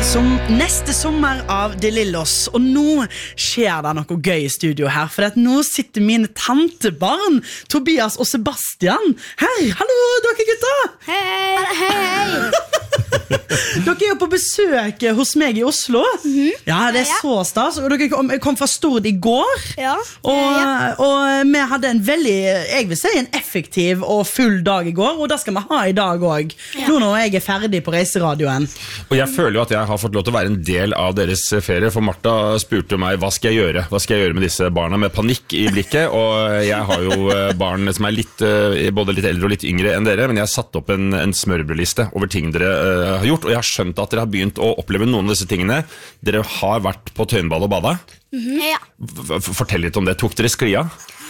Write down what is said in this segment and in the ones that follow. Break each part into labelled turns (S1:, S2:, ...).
S1: som neste sommer av De Lillos. Og nå skjer det noe gøy i studio her, for at nå sitter mine tantebarn Tobias og Sebastian her. Hallo, dere gutter!
S2: Hei.
S1: Dere jo på besøk hos meg i Oslo. Ja, det så stas. Og dere kom fra Stord i går.
S2: Ja.
S1: Og vi hadde en veldig, jeg vil si, en effektiv og full dag i går. Og det skal vi ha i dag også. Nå når jeg ferdig på reiseradioen.
S3: Og jeg føler jo at jeg har fått lov til å være en del av deres ferie, for Martha spurte meg, hva skal jeg gjøre med disse barna, med panikk i blikket, og jeg har jo barn som er både litt eldre og litt yngre enn dere, men jeg har satt opp en smørbrødliste over ting dere har gjort, og jeg har skjønt at dere har begynt å oppleve noen av disse tingene. Dere har vært på Tøyenball og bada.
S2: Ja.
S3: Fortell litt om det. Tok dere sklia?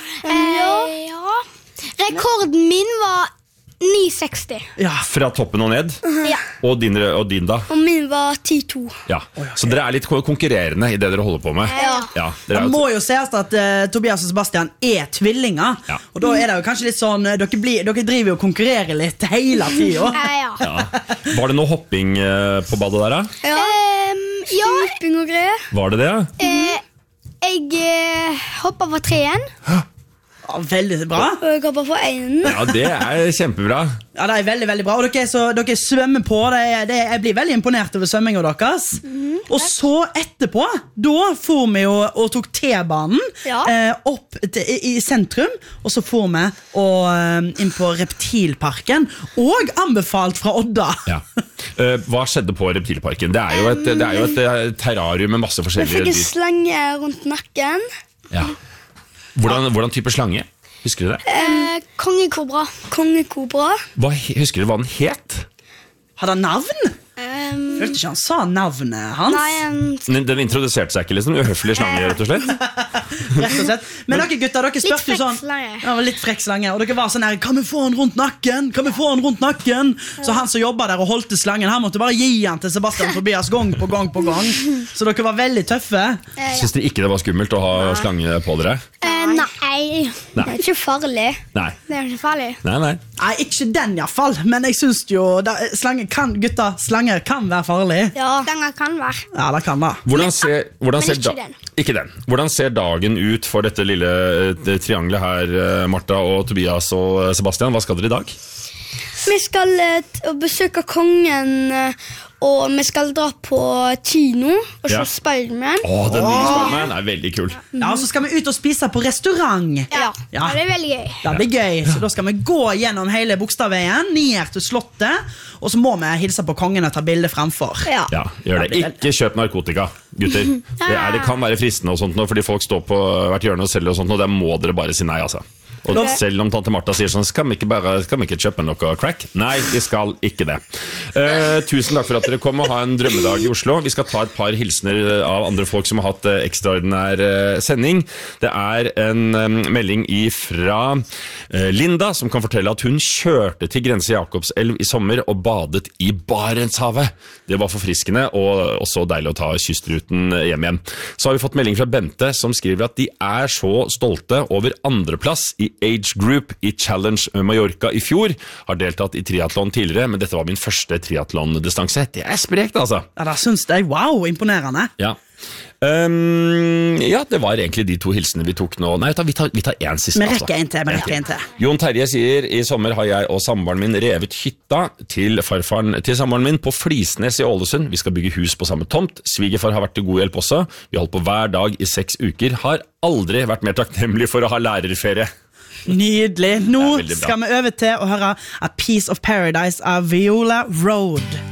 S2: Ja. Rekorden min var 9,60.
S1: Ja.
S3: Fra toppen og ned?
S2: Ja.
S3: Og din da?
S2: Og min var 10,2.
S3: Ja. Så dere er litt konkurrerende i det dere holder på med?
S2: Ja.
S1: Det må jo sies at Tobias og Sebastian er tvillinger.
S3: Ja.
S1: Og da er det jo kanskje litt sånn, dere driver jo og konkurrerer litt hele tiden.
S2: Ja.
S3: Var det noe hopping på badet der da?
S2: Ja. Stuping og greier.
S3: Var det det?
S2: Jeg hoppet fra 3-en.
S1: Ja, veldig bra.
S2: Og jeg hoppet fra 1.
S3: Ja, det er kjempebra.
S1: Ja, det er veldig, veldig bra. Og dere svømmer på. Jeg blir veldig imponert over svømmingen deres. Og så etterpå, da får vi jo og tok T-banen opp i sentrum, og så får vi inn på Reptilparken, og anbefalt fra Odda.
S3: Ja. Hva skjedde på Reptilparken? Det er jo et terrarium med masse forskjellige
S2: Jeg fikk en slange rundt nakken.
S3: Ja. Hvordan type slange? Husker du det?
S2: Kongekobra.
S3: Husker du hva den het?
S1: Hadde han navn? Følte ikke han sa navnet hans?
S2: Nei,
S3: Den introduserte seg ikke liksom, uhøflig slange, rett og slett.
S1: Rett og slett. Men dere gutter, dere spørte jo sånn. Ja, litt frekk slange. Og dere var sånn her, kan vi få han rundt nakken? Så han som jobbet der og holdt slangen, han måtte bare gi han til Sebastian og Tobias gang på gang. Så dere var veldig tøffe.
S3: Synes dere ikke det var skummelt å ha slange på dere?
S2: Nei. Det er ikke farlig.
S3: Nei.
S2: Det er ikke farlig.
S3: Nei.
S1: Nei, ikke den i hvert fall. Men jeg synes jo, slanger kan være farlig.
S2: Ja, slanger kan være.
S1: Ja, det kan det.
S3: Ikke den. Hvordan ser dagen ut for dette lille triangelet her, Martha og Tobias og Sebastian? Hva skal dere i dag?
S2: Vi skal besøke kongen, og vi skal dra på kino og se Spiderman.
S3: Den nye Spiderman er veldig kul.
S1: Ja, og så skal vi ut og spise på restaurant.
S2: Ja, det er veldig gøy.
S1: Det blir gøy, så da skal vi gå gjennom hele Bogstadveien, ned til slottet, og så må vi hilse på kongen og ta bilde fremfor.
S2: Ja,
S3: gjør det. Ikke kjøp narkotika, gutter. Det kan være fristende og sånt nå, fordi folk står på hvert hjørne og selger og sånt, og det må dere bare si nei, altså. Og selv om tante Martha sier sånn, skal vi ikke kjøpe noe crack? Nei, vi skal ikke det. Tusen takk for at dere kom og ha en drømmedag i Oslo. Vi skal ta et par hilsener av andre folk som har hatt ekstraordinær sending. Det er en melding fra Linda, som kan fortelle at hun kjørte til Grense Jakobselv i sommer og badet i Barentshavet. Det var forfriskende, og også deilig å ta kystruten hjem igjen. Så har vi fått melding fra Bente, som skriver at de er så stolte over andreplass i Age Group i Challenge Mallorca i fjor. Har deltatt i triathlon tidligere, men dette var min første triathlon-distanse. Det er sprekt, altså.
S1: Ja, det synes jeg. Wow, imponerende.
S3: Ja. Det var egentlig de to hilsene vi tok nå. Nei, vi tar en siste.
S1: Vi rekker en til.
S3: Jon Terje sier, i sommer har jeg og samboeren min revet hytta til farfaren til samboeren min på Flisnes i Ålesund. Vi skal bygge hus på samme tomt. Svigerfar har vært til god hjelp også. Vi har holdt på hver dag i 6 uker. Har aldri vært mer takknemlig for å ha lærerferie.
S1: Nydelig. Nå skal vi over til å høre A Piece of Paradise av Viola Road.